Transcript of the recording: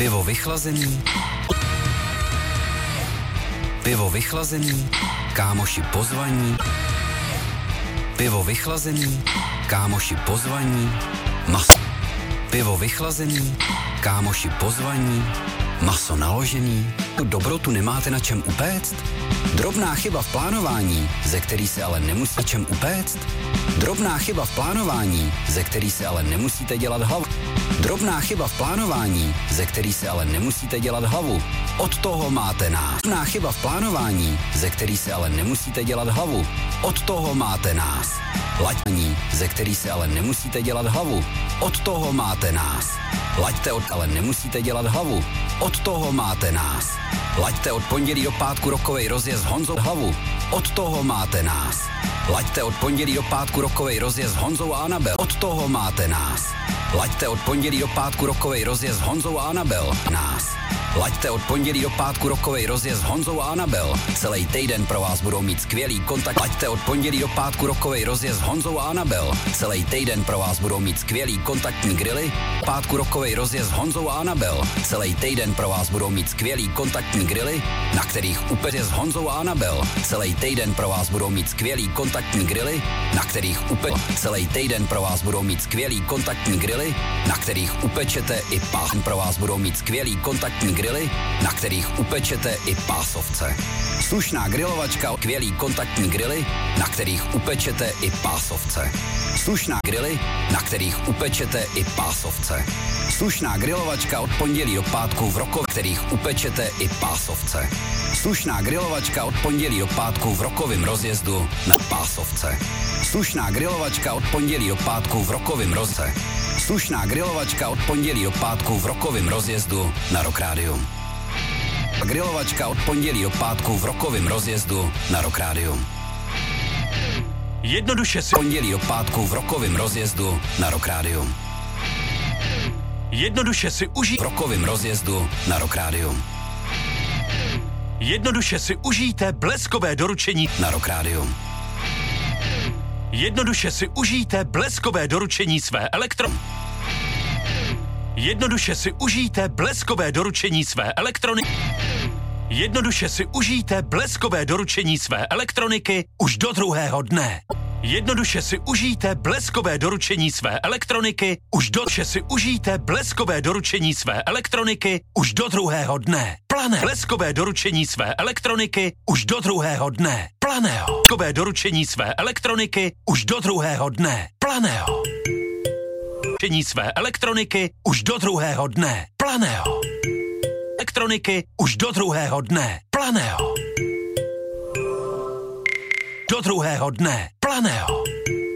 Pivo vychlazený. Pivo vychlazený. Kámoši pozvaní. Pivo vychlazený. Kámoši pozvaní. Maso. Pivo vychlazený. Kámoši pozvaní. Maso naložený. Dobrotu nemáte na čem upéct? Drobná chyba v plánování, ze který se ale nemusí na čem upéct? Drobná chyba v plánování, ze který se ale nemusíte dělat hlavu. Drobná chyba v plánování, ze který se ale nemusíte dělat hlavu. Od toho máte nás. Drobná chyba v plánování, ze který se ale nemusíte dělat hlavu. Od toho máte nás. Laďání, ze který se ale nemusíte dělat hlavu. Od toho máte nás. Laďte od, ale nemusíte dělat hlavu. Od toho máte nás. Laďte od pondělí do pátku rokovej rozjezd Honzou hlavu. Od toho máte nás. Laďte od pondělí do pátku rokovej rozjezd Honzou a Anabel. Od toho máte nás. Laďte od pondělí do pátku rokovej rozjezd Honzou a Anabel. Nás. Laďte od pondělí do pátku rokovej rozjezd Honzou a Anabel. Celý týden pro vás budou mít skvělý kontakt. Laďte od pondělí do pátku rokovej rozjezd Honzou a Anabel. Celý týden pro vás budou mít skvělý kontaktní grily. Pátku rokovej rozjezd Honzou a Anabel. Celý týden pro vás budou mít skvělý kontaktní grily, na kterých upeře s Honzou a Anabel. Celý týden pro vás budou mít skvělý kontaktní grily, na kterých celý týden pro vás budou mít skvělý kontaktní grily, na kterých upečete i pán. Pro vás budou mít skvělý kontaktní grily, na kterých upečete i pásovce. Slušná grilovačka, skvělý kontaktní grily, na kterých upečete i pásovce. Slušná grily, na kterých upečete i pásovce. Slušná grilovačka od pondělí do pátku v Rokově, kterých upečete i pásovce. Slušná grilovačka od pondělí do pátku v Rokovém rozjezdu na pásovce. Slušná grilovačka od pondělí do pátku v Rokovém rozjezdu. Slušná grilovačka od pondělí do pátku v Rokovém rozjezdu na Rock Rádiu. Grilovačka od pondělí do pátku v Rokovém rozjezdu na Rock Rádiu. Jednoduše si pondělí do pátku v Rokovém rozjezdu na Rock Rádiu. Jednoduše si v Rokovém rozjezdu na Rock Rádiu. Jednoduše si užijte bleskové doručení na Rock Rádiu. Jednoduše si užijte bleskové doručení své Jednoduše si užijte bleskové doručení své elektroniky. Jednoduše si užijte bleskové doručení své elektroniky už do druhého dne. Jednoduše si užijte bleskové doručení své elektroniky už do si užijte bleskové doručení své elektroniky už do druhého dne. Plané bleskové doručení své elektroniky už do druhého dne. Planého bleskové doručení své elektroniky už do druhého dne. Planého doručení své elektroniky už do druhého dne. Planého elektroniky už do druhého dne. Planého do druhého dne. Planého